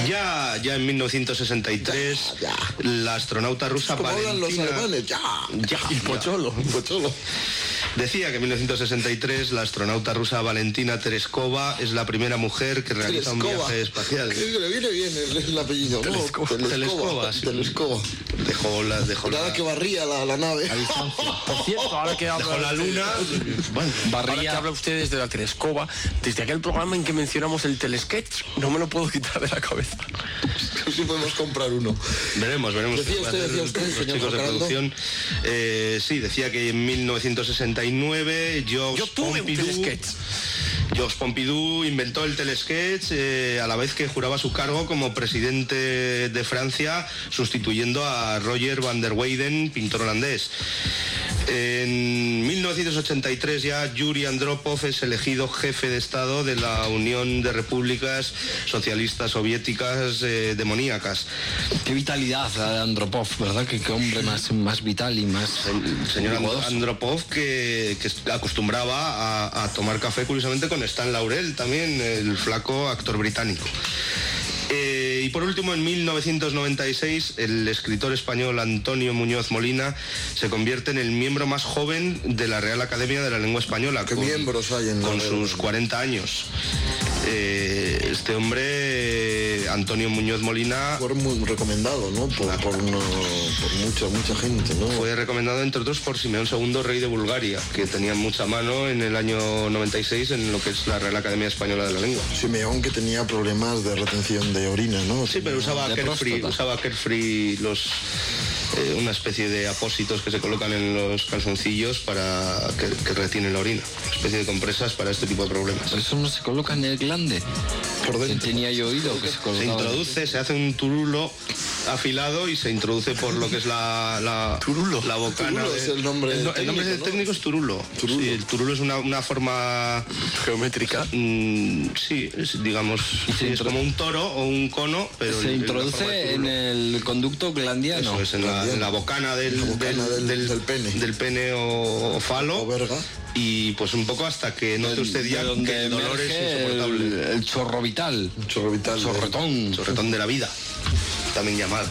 Ya en 1963, la astronauta rusa Valentina... los alemanes, y Pocholo. Decía que en 1963 la astronauta rusa Valentina Tereskova es la primera mujer que realiza un viaje espacial. Creo que le viene bien el apellido, ¿no? Teleskova. Dejó la que barría la nave. Por cierto, ahora que habla... Dejó la luna... Bueno, ahora que habla ustedes de la Tereskova, desde aquel programa en que mencionamos el telesketch, no me lo puedo quitar de la cabeza. Sí podemos comprar uno. Veremos. Decía usted, los chicos de producción. Sí, decía que en 1969 Georges Pompidou inventó el telesketch a la vez que juraba su cargo como presidente de Francia, sustituyendo a Roger van der Weyden, pintor holandés. En 1983 ya Yuri Andropov es elegido jefe de Estado de la Unión de Repúblicas Socialistas Soviéticas Demoníacas. Qué vitalidad la de Andropov, ¿verdad? Qué hombre más vital y más... El señor Andropov que acostumbraba a tomar café curiosamente con Stan Laurel, también el flaco actor británico. Y por último, en 1996, el escritor español Antonio Muñoz Molina se convierte en el miembro más joven de la Real Academia de la Lengua Española. ¿Qué miembros hay en con sus 40 años. Este hombre, Antonio Muñoz Molina... Fue muy recomendado, ¿no? Por mucha gente, ¿no? Fue recomendado, entre otros, por Simeón II, rey de Bulgaria, que tenía mucha mano en el año 96 en lo que es la Real Academia Española de la Lengua. Simeón, que tenía problemas de retención de orina, ¿no? Sí, pero usaba Carefree una especie de apósitos que se colocan en los calzoncillos para que retienen la orina. Una especie de compresas para este tipo de problemas. ¿Pero eso no se coloca en el glande? Por dentro. Tenía yo oído que se colocaba. Se introduce, se hace un turulo afilado y se introduce por lo que es la turulo. La bocana. Turulo es el nombre técnico, el nombre técnico es turulo. Sí, el turulo es una forma geométrica. Sí, es como un toro o un cono, pero se introduce en el conducto glandiano. Eso es, en la bocana del pene o falo. O verga. Y pues un poco hasta que note usted ya que el dolor es insoportable. El chorro vital. Chorretón de la vida, también llamado.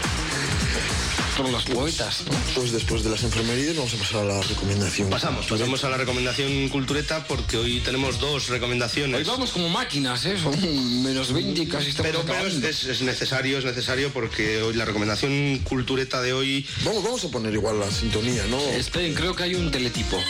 Por los poetas, ¿no? Pues después de las enfermerías vamos a pasar a la recomendación. Pasamos a la recomendación cultureta, porque hoy tenemos dos recomendaciones. Hoy vamos como máquinas, son menos 20 y casi estamos acabando. Pero es necesario porque hoy la recomendación cultureta de hoy... Vamos a poner igual la sintonía, ¿no? Esperen, creo que hay un teletipo.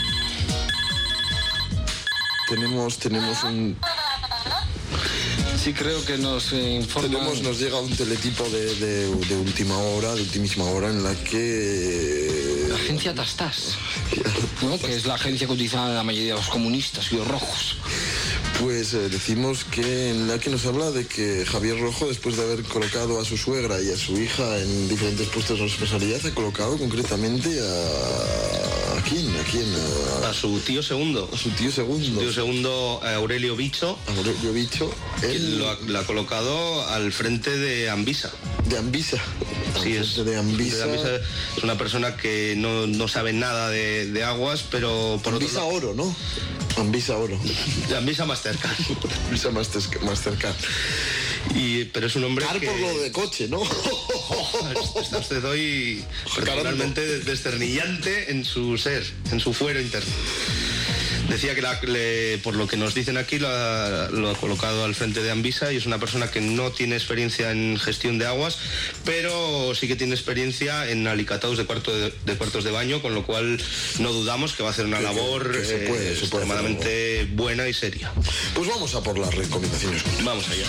Tenemos un... Sí, creo que nos informan... Nos llega un teletipo de ultimísima hora, en la que... La agencia Tastas, ¿no? Que es la agencia que utilizan la mayoría de los comunistas y los rojos. Pues decimos que en la que nos habla de que Javier Rojo, después de haber colocado a su suegra y a su hija en diferentes puestos de responsabilidad, ha colocado concretamente ¿a quién? A su tío segundo. A su tío segundo. Su tío segundo, Aurelio Bicho. Él lo ha colocado al frente de Anvisa. De Anvisa. Sí, de Anvisa. Es una persona que no sabe nada de aguas, pero por Anvisa otro lado... Oro, ¿no? Anvisa Oro. Anvisa Mastercard. Anvisa Mastercard. Pero es un hombre que... por lo de coche, ¿no? Está usted hoy particularmente desternillante en su ser, en su fuero interno. Decía que por lo que nos dicen aquí lo ha colocado al frente de Anvisa, y es una persona que no tiene experiencia en gestión de aguas, pero sí que tiene experiencia en alicatados de cuartos de baño, con lo cual no dudamos que va a hacer una labor extremadamente buena y seria. Pues vamos a por las recomendaciones. Vamos allá.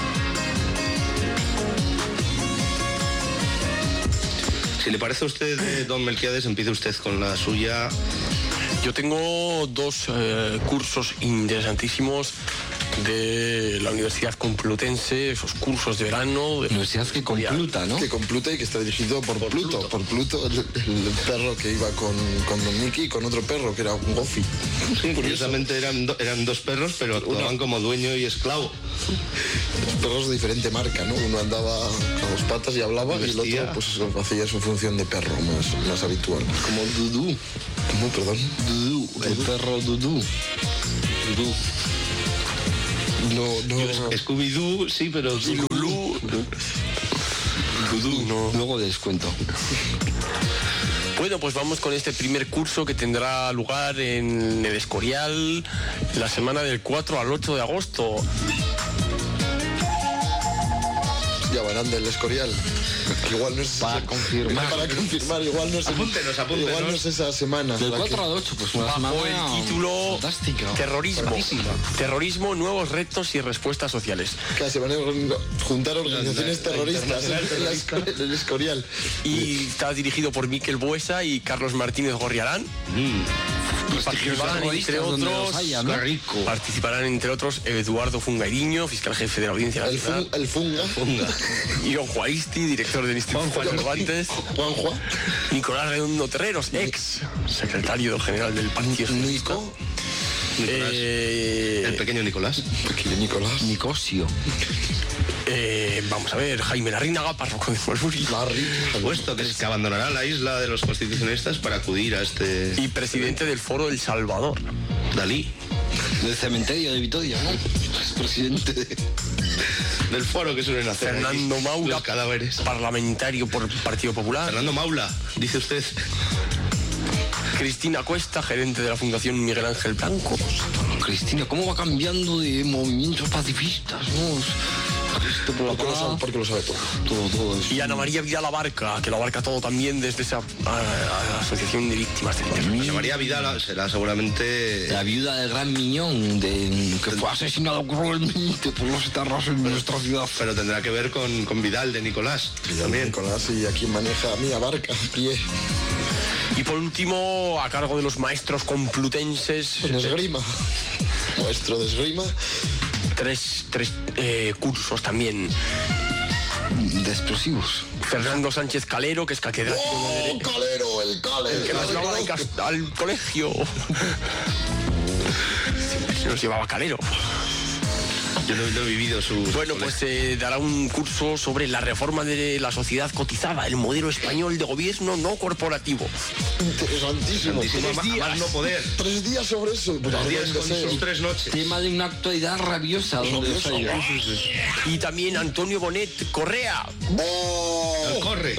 Si le parece a usted, don Melquiades, empiece usted con la suya. Yo tengo dos cursos interesantísimos de la Universidad Complutense, esos cursos de verano. Universidad que compluta, ¿no? Que compluta y que está dirigido por Pluto. Por Pluto, el perro que iba con Don Nicky y con otro perro que era un Gofi. Sí, curiosamente eran dos perros, pero actuaban como dueño y esclavo. Perros de diferente marca, ¿no? Uno andaba a dos patas y hablaba, y el otro pues hacía su función de perro más habitual. Como Dudú. ¿Cómo, perdón? Dudú, el perro Dudú. No. Scooby-Doo, sí, pero... Lulú. No. Luego descuento. Bueno, pues vamos con este primer curso que tendrá lugar en el Escorial la semana del 4 al 8 de agosto. Ya verán del Escorial. Igual no es Para confirmar. Para confirmar, igual no es Apúntenos. Igual no es esa semana. Del 4 al 8, pues una semana Bajo el título fantástica. Terrorismo, nuevos retos y respuestas sociales. Que se van a juntar organizaciones terroristas en el Escorial. Y está dirigido por Miquel Buesa y Carlos Martínez Gorriarán. Participarán entre otros Eduardo Fungairiño, fiscal jefe de la Audiencia Nacional. El Funga. Y Juan Juaristi, director del Instituto Cervantes. Juanjo. Nicolás Redondo Terreros, ex secretario general del Partido Socialista. El pequeño Nicolás. Nicosio. Vamos a ver, Jaime Larrínaga, párroco de Molburi. Puesto que abandonará la isla de los constitucionalistas para acudir a este... Y presidente del Foro El Salvador. Dalí. Del cementerio de Vitoria, ¿no? Es presidente del foro que suelen hacer. Fernando aquí, Maula, los cadáveres. Parlamentario por Partido Popular. Fernando Maula, dice usted. Cristina Cuesta, gerente de la Fundación Miguel Ángel Blanco. Cristina, ¿cómo va cambiando de movimientos pacifistas, no? Porque lo sabe todo. Todo eso. Y Ana María Vidal Abarca, que lo abarca todo también desde esa asociación de víctimas del terrorismo. Ana María Vidal será seguramente... La viuda del gran Miñón, que fue asesinado cruelmente por los etarras en nuestra ciudad. Pero tendrá que ver con Vidal de Nicolás. También. Nicolás y a quien maneja a mí, Abarca, pie. Y por último, a cargo de los maestros complutenses... En esgrima. Maestro de esgrima. Tres cursos también. De explosivos. Fernando Sánchez Calero, que es catedrático de Derecho. Calero, el Calero. Que nos llevaba al colegio. Siempre nos llevaba Calero. Yo no he vivido su... Bueno, pues dará un curso sobre la reforma de la sociedad cotizada, el modelo español de gobierno no corporativo. Interesantísimo. 3 días. Más no poder. 3 días sobre eso. 3 días con sus 3 noches. Tema de una actualidad rabiosa. Y también Antonio Bonet Correa. ¡Oh! Corre.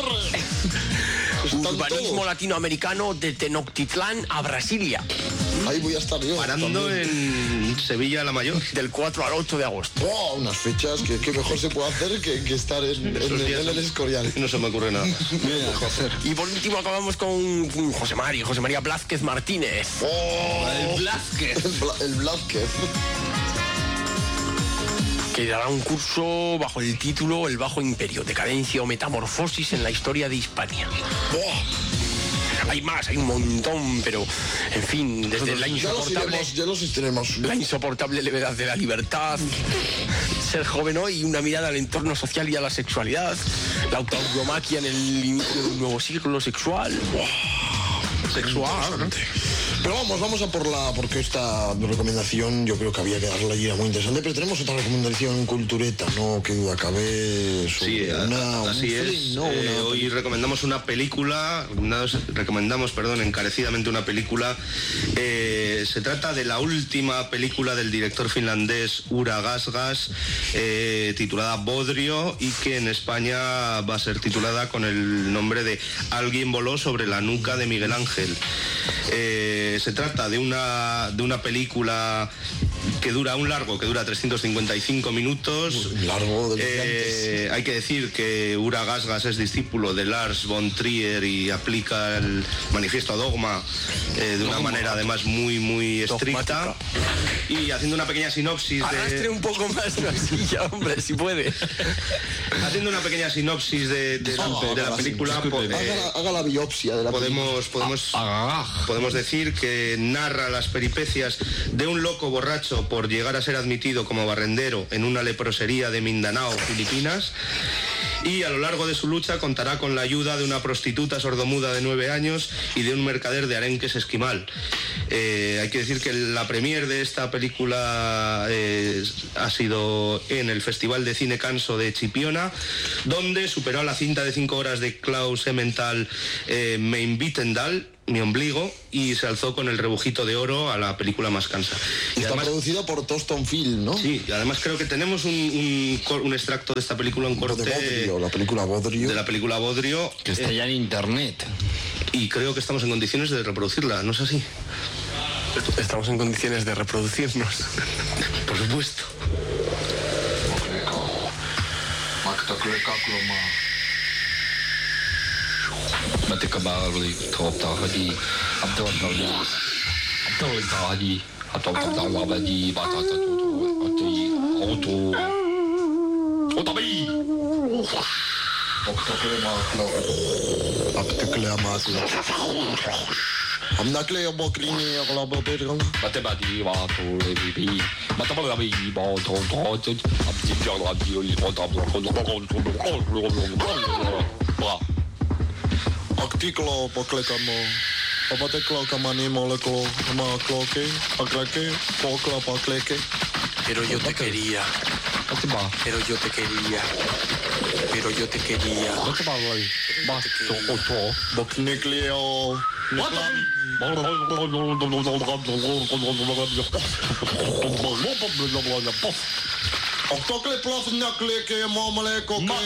Urbanismo latinoamericano de Tenochtitlán a Brasilia. Ahí voy a estar yo. Parando en Sevilla la Mayor. Del 4 al 8 de agosto. Oh, unas fechas que mejor se puede hacer que estar en el Escorial. No se me ocurre nada. Y por último acabamos con José María Blázquez Martínez. Oh, El Blázquez. El Blázquez. Que dará un curso bajo el título El Bajo Imperio, decadencia o metamorfosis en la historia de Hispania. Hay más, hay un montón, pero en fin, desde la insoportable... Ya los tenemos. La insoportable levedad de la libertad, ser joven hoy y una mirada al entorno social y a la sexualidad, la autoautomaquia en el inicio de un nuevo ciclo sexual. Sexual. Pero vamos a porque esta recomendación yo creo que había que darle allí, era muy interesante, pero tenemos otra recomendación cultureta, ¿no? Que duda cabe sobre así es. Hoy recomendamos una película, recomendamos encarecidamente una película. Se trata de la última película del director finlandés Ura Gasgas, titulada Bodrio, y que en España va a ser titulada con el nombre de Alguien voló sobre la nuca de Miguel Ángel. Se trata de una película que dura 355 minutos. Largo de hay que decir que Ura Gasgas es discípulo de Lars von Trier y aplica el manifiesto Dogma de una manera además muy estricta. Y haciendo una pequeña sinopsis Arrastre un poco más la silla, hombre, si puede. Haciendo una pequeña sinopsis de la película, haga la biopsia de la podemos decir que narra las peripecias de un loco borracho por llegar a ser admitido como barrendero en una leprosería de Mindanao, Filipinas, y a lo largo de su lucha contará con la ayuda de una prostituta sordomuda de 9 años y de un mercader de arenques esquimal. Hay que decir que la premier de esta película ha sido en el Festival de Cine Canso de Chipiona, donde superó la cinta de 5 horas de Klaus Emmental, Mein Bittendal, Mi ombligo, y se alzó con el rebujito de oro a la película Más cansa. Y está además, producido por Toston Film, ¿no? Sí, y además creo que tenemos un extracto de esta película, un corte de la película Bodrio. De la película Bodrio. Que está ya en internet. Y creo que estamos en condiciones de reproducirla, ¿no es así? Estamos en condiciones de reproducirnos. Por supuesto. Artiklo poklekamo. Opateklo kamani moleklo makloke, akleke, pokla pakleke. Pero yo te quería. Pero yo te quería. Pero yo te quería. Boknikleo. Octocle plof nakleke momaleko. Yo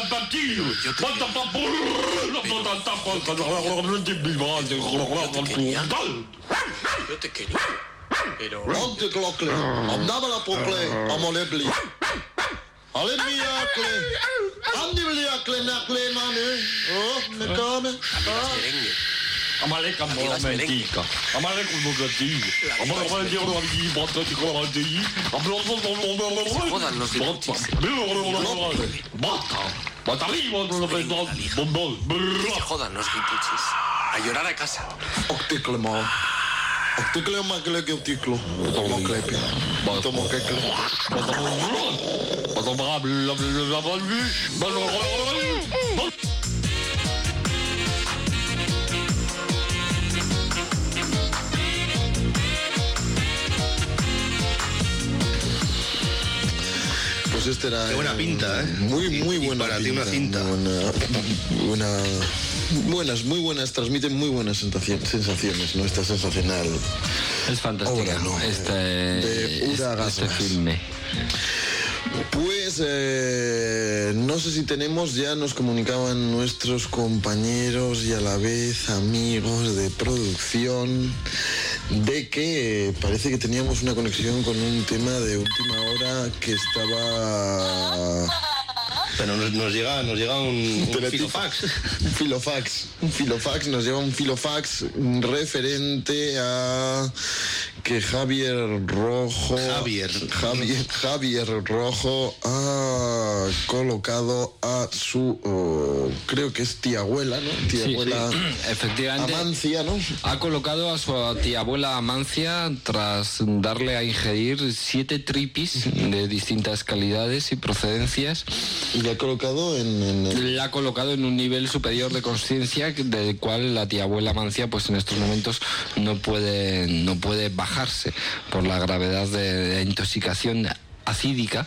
te quería. Pero. Octoclocle. Abdabala pokle. Amolebli. Alemiakle. Andiliakle nakle mane. Oh, me come. Amaleka mentica. Amaleka mugatillo. Jodan los dibuchis. Bata arriba. Jodan los dibuchis. A llorar a casa. Octiclemo. Octiclemo que octiclo. Tomo clepe. Tomo quecle. Pues este era... Qué buena pinta, ¿eh? Muy buena para pinta. Ti una cinta. Muy buenas, transmiten muy buenas sensaciones, ¿no? Esta sensacional... Es fantástica, obra, ¿no? Este filme. Pues no sé si tenemos, ya nos comunicaban nuestros compañeros y a la vez amigos de producción de que parece que teníamos una conexión con un tema de última hora que estaba... Pero nos llega un filofax. Un filofax, nos lleva un filofax referente a que Javier Rojo ha colocado a su creo que es tiabuela, ¿no? Tiabuela, sí. Efectivamente. Amancia, ¿no? Ha colocado a su tiabuela Amancia tras darle a ingerir 7 tripis de distintas calidades y procedencias. Y la ha colocado La ha colocado en un nivel superior de conciencia del cual la tiabuela Amancia pues en estos momentos no puede bajarse por la gravedad de intoxicación acídica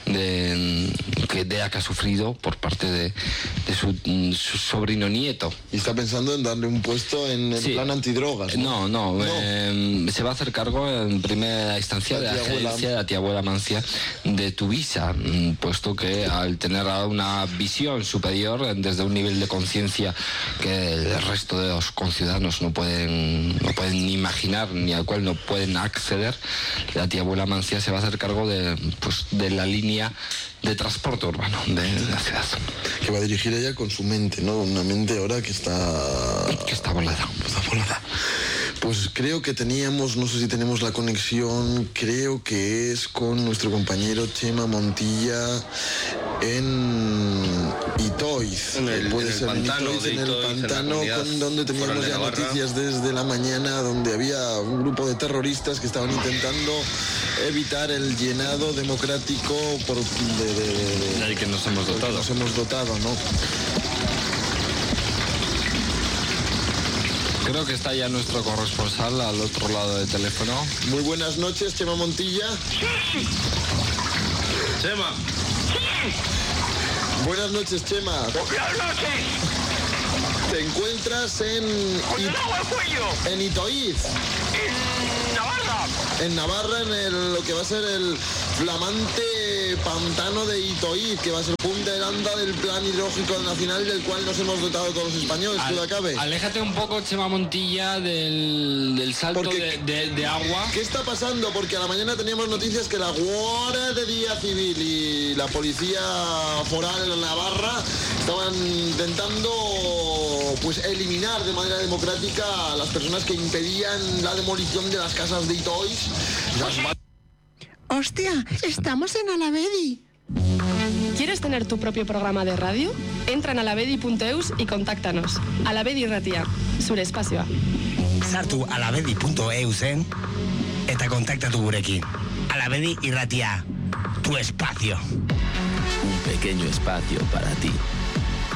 que ha sufrido por parte de su sobrino nieto. Y está pensando en darle un puesto en el plan antidrogas, ¿no? No. Se va a hacer cargo en primera instancia de la gerencia de la tiabuela Amancia de Tuvisa, puesto que al tener una visión superior desde un nivel de conciencia que el resto de los conciudadanos no pueden ni imaginar ni al cual no pueden acceder, la tiabuela Amancia se va a hacer cargo de la línea de transporte urbano de la ciudad. Que va a dirigir ella con su mente, ¿no? Una mente ahora que está volada. Pues creo que teníamos, no sé si tenemos la conexión, creo que es con nuestro compañero Chema Montilla en Itoiz. En el pantano, donde teníamos ya noticias desde la mañana, donde había un grupo de terroristas que estaban intentando evitar el llenado democrático del que nos hemos dotado. ¿no? Creo que está ya nuestro corresponsal al otro lado del teléfono. Muy buenas noches, Chema Montilla. Chema. Buenas noches, Chema. Buenas noches. te encuentras en Itoiz. En Navarra, en lo que va a ser el flamante pantano de Itoiz, que va a ser punta de lanza del plan hidrológico nacional del cual nos hemos dotado todos los españoles, duda cabe. Aléjate un poco, Chema Montilla, del salto de agua. ¿Qué está pasando? Porque a la mañana teníamos noticias que la Guardia Civil y la Policía Foral en Navarra estaban intentando pues eliminar de manera democrática a las personas que impedían la demolición de las casas de Itoiz. ¡Hostia! ¡Estamos en Alavedi! ¿Quieres tener tu propio programa de radio? Entra en alavedi.eus y contáctanos. Alavedi Irratia, zure espazioa. Sartu alavedi.eusen eta kontaktatu gurekin. Alavedi Irratia, tu espacio. Un pequeño espacio para ti.